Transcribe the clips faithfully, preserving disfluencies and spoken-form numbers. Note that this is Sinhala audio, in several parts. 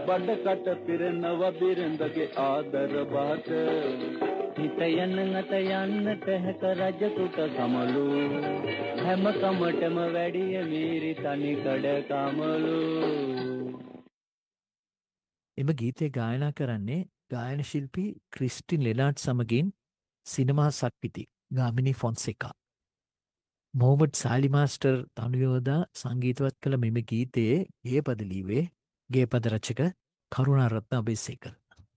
බඩකට පිරෙනව බිරිඳගේ ආදර බාට හිත යන නැත යන්නට හැක රජකුට කමලු හැම කමටම වැඩිය මීරි තනි කඩ කමලු. එම ගීතය ගායනා කරන්නේ ගායන ශිල්පී ක්‍රිස්ටින් ලෙනාඩ් සමගින් සිනමා සක්විති ගාමිණී ෆොන්සේකා. මොහමඩ් සාලි මාස්ටර් තනුයෝදා සංගීතවත් කළ මෙම ගීතයේ ගේපද ලීවේ ගේපද රචක කරුණාරත්න අබේසේකර.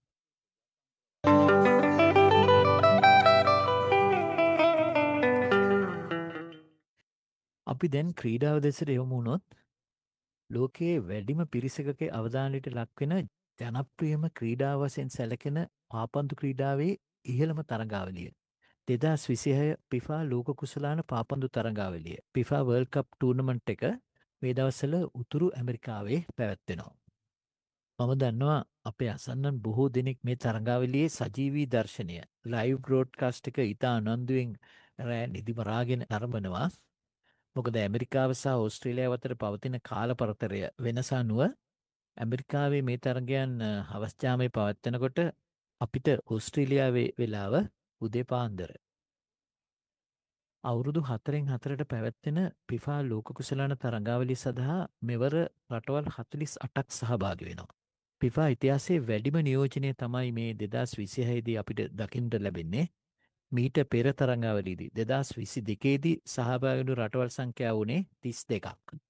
අපි දැන් ක්‍රීඩාව දෙසට යොමු වුණොත් ලෝකයේ වැඩිම පිරිසකගේ අවධානයට ලක්වෙන ජනප්‍රියම ක්‍රීඩාව වශයෙන් සැලකෙන පාපන්දු ක්‍රීඩාවේ ඉහළම තරඟාවලිය. දෙදස් විසිහය පිෆා ලෝක කුසලාන පාපන්දු තරඟාවලිය පිෆා වර්ල්ඩ් කප් ටූර්නමන්ට් එක මේ දවස්වල උතුරු ඇමරිකාවේ පැවැත්වෙනවා. මම දන්නවා අපේ අසන්නන් බොහෝ දෙනෙක් මේ තරඟාවලියේ සජීවී දර්ශනය ලයිව් බ්‍රෝඩ්කාස්ට් එක ඉතා අනන්දුවෙන් රෑ නිදිමරාගෙන නරඹනවා. මොකද ඇමරිකාව සහ ඕස්ට්‍රේලියාව අතර පවතින කාල පරතරය වෙනස අනුව ඇමරිකාවේ මේ තරගයන් හවස්ජාමයේ පවත්වනකොට අපිට ඕස්ට්‍රේලියාවේ වෙලාව උදේ පාන්දර. අවුරුදු හතරෙන් හතරට පැවැත්වෙන පිෆා ලෝක කුසලාන තරඟාවලිය සඳහා මෙවර රටවල් හතලිස් අටක් සහභාගි වෙනවා. පිෆා ඉතිහාසයේ වැඩිම නියෝජනය තමයි මේ දෙදස් විසිහයේදී අපිට දකිින්ට ලැබෙන්නේ. මීට පෙර තරඟාවලීදී දෙදස් විසි දෙකේදී සහභාගිවුණු රටවල් සංඛ්‍යාව වුණේ තිස් දෙකක්.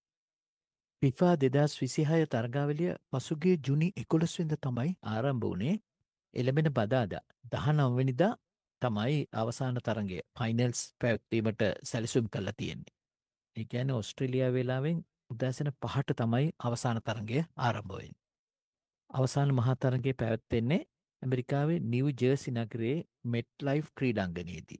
පිෆා දෙදස් විසිහය තරඟාවලිය පසුගේ ජුනි එකොළොස්වෙනිද තමයි ආරම්භ වුණේ. එළඹෙන බදාදා දහනවවැනිදා තමයි අවසාන තරගය ෆයිනල්ස් පැවැත්වීමට සැලසුම් කරලා තියෙන්නේ. ඒ කියන්නේ ඕස්ට්‍රේලියාව වෙලාවෙන් උදෑසන පහට තමයි අවසාන තරගය ආරම්භ වෙන්නේ. අවසාන මහා තරගය පැවැත්වෙන්නේ ඇමරිකාවේ නිව් ජර්සි නගරයේ මෙට් ලයිෆ් ක්‍රීඩාංගණයේදී.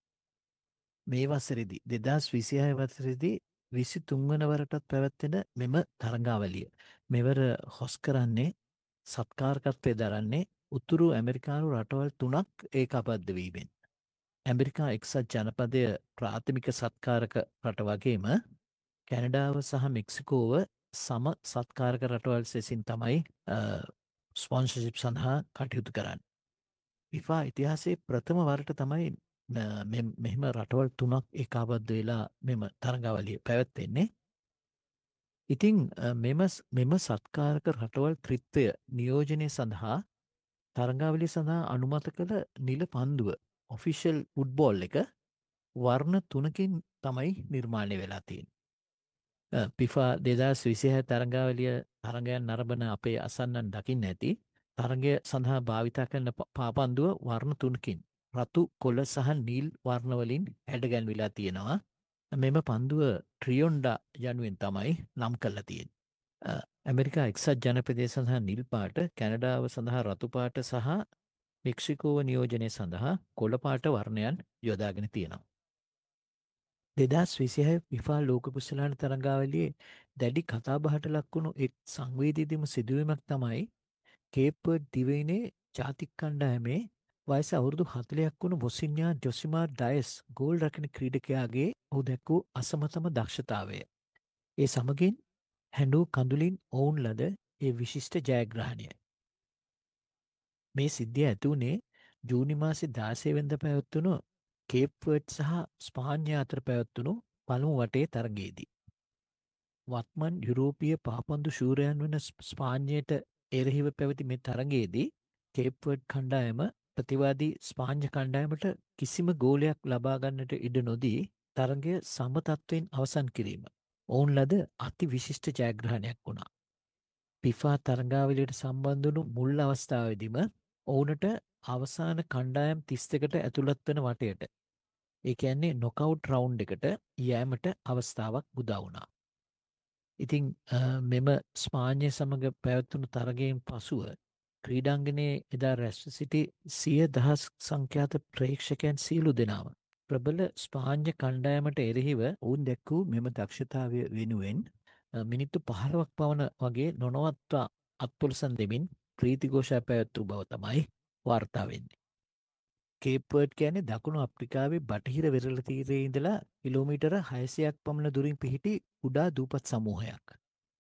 මේ වසරේදී දෙදස් විසිහය වසරේදී විසි තුන්වන වරටත් පැවැත්වෙන මෙම තරඟාවලිය. මෙවර හොස් කරන්නේ සත්කාරකත්වය දරන්නේ උතුරු ඇමරිකානු රටවල් තුනක් ඒකාබද්ධ වීමෙන්. ඇමරිකා එක්සත් ජනපදය ප්‍රාථමික සත්කාරක රට වගේම කැනඩාව සහ මෙක්සිකෝව සම සත්කාරක රටවල් සෙසින් තමයි ස්පොන්සර්ෂිප් සඳහා කටයුතු කරන්න. විෆා ඉතිහාසයේ ප්‍රථම වරට තමයි මෙහෙම රටවල් තුනක් ඒකාබද්ධ වෙලා මෙම තරඟාවලිය පැවැත්වෙන්නේ. ඉතිං මෙම මෙම සත්කාරක රටවල් ත්‍රිත්වය නියෝජනය සඳහා තරඟාවලිය සඳහා අනුමත කළ නිල පන්දුව ඔෆිෂල් ෆුට්බෝල් එක වර්ණ තුනකින් තමයි නිර්මාණය වෙලා තියෙන්නේ. පිෆා දෙදස් විසිහය තරඟාවලිය තරඟයන් නරඹන අපේ අසන්නන් දකින්න ඇති. තරගය සඳහා භාවිතා කරන පාපන්දුව වර්ණ තුනකින් රතු කොළ සහ නිල් වර්ණවලින් හැඩගැන්විලා තියෙනවා. මෙම පන්දුව ට්‍රියොන්ඩා යනුවෙන් තමයි නම් කරලා තියෙන්නේ. ඇමරිකා එක්සත් ජනපදය සඳහා නිල් පාට, කැනඩාව සඳහා රතු පාට සහ මෙක්සිකෝව නියෝජනය සඳහා කොළ පාට වර්ණයන් යොදාගෙන තියෙනවා. දෙදස් විසිහය විෆා ලෝක කුසලාන තරඟාවලියේ දැඩි කතාබහට ලක්වුණු එක් සංවේදීදීම සිදුවීමක් තමයි කේප්වර්ඩ් දිවයිනේ ජාතික කණ්ඩායමේ වයස අවුරුදු හතලිහක් වුණු බොස්නියා ජොසිමාර් ඩයස් ගෝල් රකින ක්‍රීඩකයාගේ ඔහු දැක්වූ අසමතම දක්ෂතාවය. ඒ සමගින් හැඬු කඳුලින් ඔවුන් ලද ඒ විශිෂ්ට ජයග්‍රහණය. මේ සිද්ධිය ඇතිවුණේ ජූනි මාසේ දාසය වෙනිදා පැවැත්වුණු කේප්වර්ඩ් සහ ස්පාඤ්ඤ අතර පැවැත්වුණු පළමු වටේ තරගයේදී. වත්මන් යුරෝපීය පාපන්දු ශූරයන් වන ස්පාඤ්ඤයට එරෙහිව පැවති මේ තරගයේදී කේප්වර්ඩ් කණ්ඩායම ප්‍රතිවාදී ස්පාඤ්ඤ කණ්ඩායමට කිසිම ගෝලයක් ලබා ගන්නට ඉඩ නොදී තරගය සම තත්වයෙන් අවසන් කිරීම ඔවුන් ලද අති විශිෂ්ට ජයග්‍රහණයක් වුණා. පිෆා තරඟාවලියට සම්බන්ධ වුණු මුල් අවස්ථාවේදීම ඔවුනට අවසාන කණ්ඩායම් තිස් දෙකට ඇතුළත් වන වටයට, ඒ කියන්නේ නොකවුට් රවුන්ඩ් එකට යෑමට අවස්ථාවක් උදා වුණා. ඉතින් මෙම ස්පාඤ්ඤය සමග පැවැත්වුණු තරගයෙන් පසුව ක්‍රීඩාංගණයේ එදා රැස්ව සිටි සිය දහස් සංඛ්‍යාත ප්‍රේක්ෂකයන් සියලු දෙනාම ප්‍රබල ස්පාඤ්ඤ කණ්ඩායමට එරෙහිව ඔවුන් දැක්වූ මෙම දක්ෂතාවය වෙනුවෙන් මිනිත්තු පහළොවක් පවන වගේ නොනවත්වා අත්පොලසන් දෙමින් ප්‍රීතිഘോഷා පැවැත්වූ බව තමයි වාර්තා වෙන්නේ. කේප්වර්ඩ් කියන්නේ දකුණු අප්‍රිකාවේ බටහිර වෙරළ තීරයේ ඉඳලා කිලෝමීටර හයසියයක් පමණ දුරින් පිහිටි කුඩා දූපත් සමූහයක්.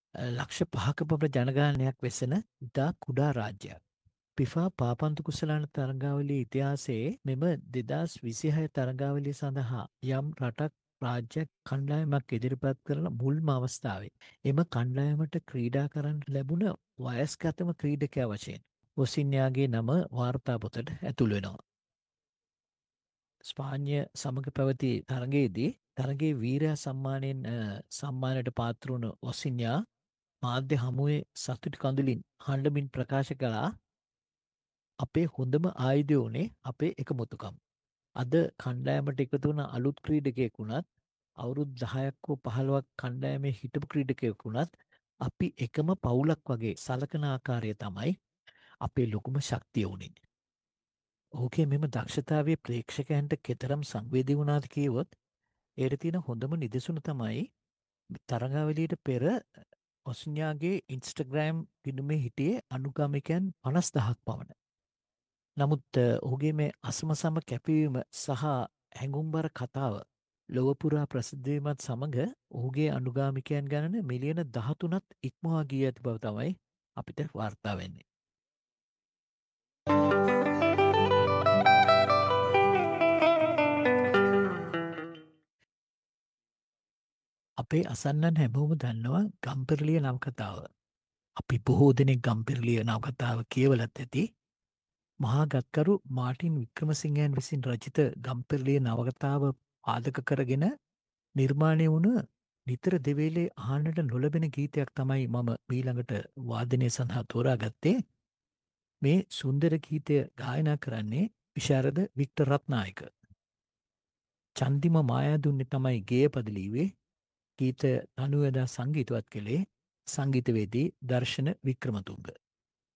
ලක්ෂ පහක පමණ ජනගානයක් වෙසෙන ඉතා කුඩා රාජ්‍යයක්. පිෆා පාපන්තු කුසලාන තරගාවලිය ඉතිහාසයේ මෙම දෙදස් විසිහය තරගාවලිය සඳහා යම් රටක් රාජ්‍යයක් කණ්ඩායමක් ඉදිරිපත් කරන මුල්ම අවස්ථාවේ. එම කණ්ඩායමට ක්‍රීඩා කරන්න ලැබුණ වයස්ගතම ක්‍රීඩකයා වශයෙන්. ඔසින්යාගේ නම වාර්තාපොතට ඇතුළු වෙනවා. ස්පාඤ්‍ය සමග පැවති තරගයේදී තරගේ වීරයා සම්මානයෙන් අ, සම්මානයට පාත්‍ර වුණ ඔසින්යා මාධ්‍ය හමුවේ සතුටු කඳුලින් හඬමින් ප්‍රකාශ කළා අපේ හොඳම ආයුධය වුණේ අපේ එකමුතුකම්. අද කණ්ඩායමට එකතු වුණ අලුත් ක්‍රීඩකයෙක් වුණත් අවුරුදු දහයක් හෝ පහළොවක් කණ්ඩායමේ හිටපු ක්‍රීඩකයෙක් වුණත් අපි එකම පවුලක් වගේ සලකන ආකාරය තමයි අපේ ලොකුම ශක්තිය වුණේ. ඔහුගේ මෙම දක්ෂතාවය ප්‍රේක්ෂකයන්ට කෙතරම් සංවේදී වුණාද කීවොත් ඒට තියෙන හොඳම නිදසුන තමයි තරගාවලියට පෙර ඔස්ඥාගේ ඉන්ස්ටග්‍රෑම් පිනුමේ හිටියේ අනුගාමිකයන් පනස් දහක් පවන. නමුත් අ, ඔහුගේ මේ අසමසම කැපවීම සහ හැඟුම්බර කතාව ලොවපුරා ප්‍රසිද්ධවීමත් සමඟ ඔහුගේ අනුගාමිකයන් ගණන මිලියන දහතුනත් ඉක්මවා ගී ඇති බව තමයි අපිට වාර්තා වෙන්නේ. අපේ අසන්නන් හැමෝම දන්නවා ගම්පෙරලිය නවකතාව. අපි බොහෝ දෙනෙක් ගම්පෙරලිය නවකතාව කියවලත් ඇති. මහා ගත්කරු මාටින් වික්‍රමසිංහයන් විසින් රචිත ගම්පෙරලිය නවකතාව පාදක කරගෙන නිර්මාණය වුණ නිතර දෙවේලේ අහන්නට නොලබෙන ගීතයක් තමයි මම මීළඟට වාදනය සඳහා තෝරා ගත්තේ. මේ සුන්දර ගීතය ගායනා කරන්නේ විශාරද වික්ටර් රත්නායක. චන්දිම මායාදුන්නේ තමයි ගේය පදලීවේ. ගීත තනුවදා සංගීතවත් කළේ සංගීතවේදී දර්ශන වික්‍රමතුංග.